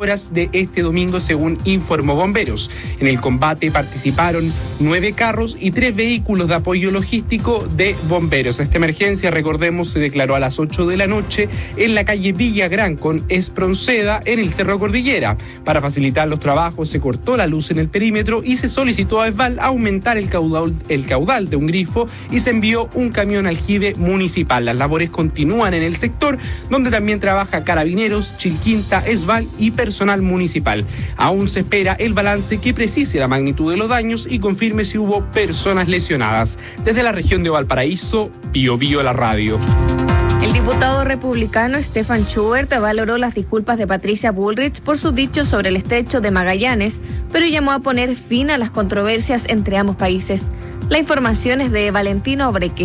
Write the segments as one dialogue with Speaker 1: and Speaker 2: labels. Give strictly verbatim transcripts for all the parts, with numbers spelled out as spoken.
Speaker 1: horas de este domingo, según informó Bomberos. En el combate participaron nueve carros y tres vehículos de apoyo logístico de bomberos. Esta emergencia, recordemos, se declaró a las ocho de la noche en la calle Villagrán con Espronceda en el Cerro Cordillera. Para facilitar los trabajos se cortó la luz en el perímetro y se solicitó a ESVAL aumentar el caudal, el caudal de un grifo y se envió un camión aljibe municipal. Las labores continúan en el sector, donde también trabaja Carabineros, Chilquinta, ESVAL y personal municipal. Aún se espera el balance que precise la magnitud de los daños y confirme si hubo personas lesionadas. Desde la región de Valparaíso, Bio Bio la radio.
Speaker 2: El diputado republicano Stefan Schubert valoró las disculpas de Patricia Bullrich por sus dichos sobre el estrecho de Magallanes, pero llamó a poner fin a las controversias entre ambos países. La información es de Valentino Obreque.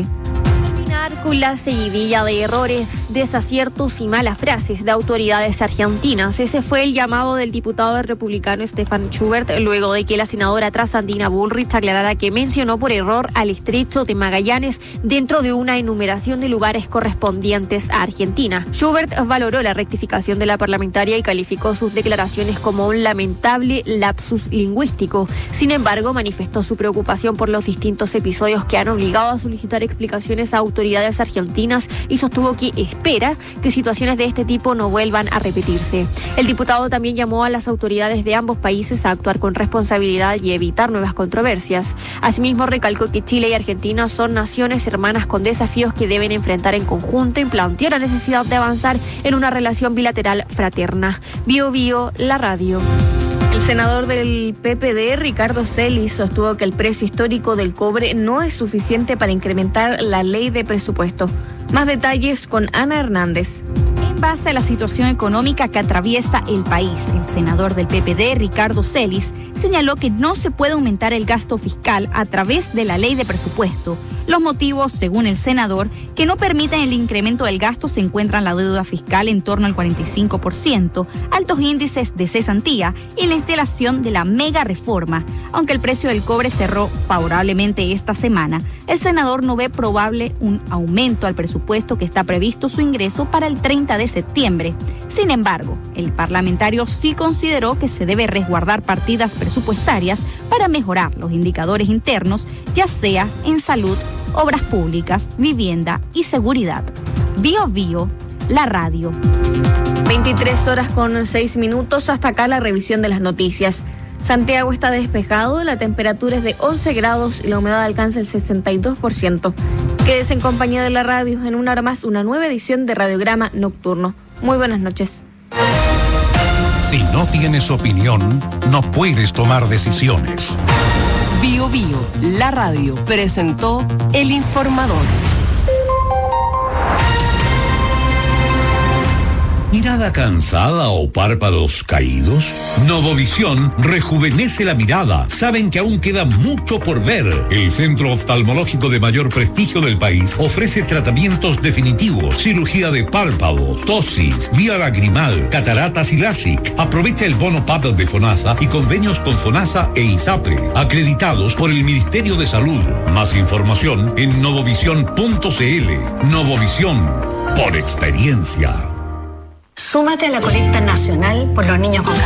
Speaker 3: Con la seguidilla de errores, desaciertos y malas frases de autoridades argentinas. Ese fue el llamado del diputado republicano Stefan Schubert luego de que la senadora trasandina Bullrich aclarara que mencionó por error al estrecho de Magallanes dentro de una enumeración de lugares correspondientes a Argentina. Schubert valoró la rectificación de la parlamentaria y calificó sus declaraciones como un lamentable lapsus lingüístico. Sin embargo, manifestó su preocupación por los distintos episodios que han obligado a solicitar explicaciones a autoridades argentinas y sostuvo que espera que situaciones de este tipo no vuelvan a repetirse. El diputado también llamó a las autoridades de ambos países a actuar con responsabilidad y evitar nuevas controversias. Asimismo, recalcó que Chile y Argentina son naciones hermanas con desafíos que deben enfrentar en conjunto y planteó la necesidad de avanzar en una relación bilateral fraterna. Bio Bio, la radio.
Speaker 2: El senador del P P D, Ricardo Celis, sostuvo que el precio histórico del cobre no es suficiente para incrementar la ley de presupuesto. Más detalles con Ana Hernández.
Speaker 4: En base a la situación económica que atraviesa el país, el senador del P P D, Ricardo Celis, señaló que no se puede aumentar el gasto fiscal a través de la ley de presupuesto. Los motivos, según el senador, que no permiten el incremento del gasto se encuentran la deuda fiscal en torno al cuarenta y cinco por ciento, altos índices de cesantía y la instalación de la mega reforma. Aunque el precio del cobre cerró favorablemente esta semana, el senador no ve probable un aumento al presupuesto que está previsto su ingreso para el treinta de septiembre. Sin embargo, el parlamentario sí consideró que se debe resguardar partidas presupuestarias para mejorar los indicadores internos, ya sea en salud, obras públicas, vivienda y seguridad. Bio Bio, la radio.
Speaker 2: veintitrés horas con seis minutos, hasta acá la revisión de las noticias. Santiago está despejado, la temperatura es de once grados y la humedad alcanza el sesenta y dos por ciento. Quédese en compañía de la radio, en una hora más una nueva edición de Radiograma Nocturno. Muy buenas noches.
Speaker 5: Si no tienes opinión, no puedes tomar decisiones.
Speaker 6: Bio Bio, la radio, presentó El Informador.
Speaker 7: ¿Mirada cansada o párpados caídos? Novovisión rejuvenece la mirada. Saben que aún queda mucho por ver. El centro oftalmológico de mayor prestigio del país ofrece tratamientos definitivos, cirugía de párpados, tosis, vía lagrimal, cataratas y LASIK. Aprovecha el bono P A D de FONASA y convenios con FONASA e ISAPRE, acreditados por el Ministerio de Salud. Más información en novovisión punto c l. Novovisión, por experiencia.
Speaker 8: Súmate a la colecta nacional por los niños con cáncer.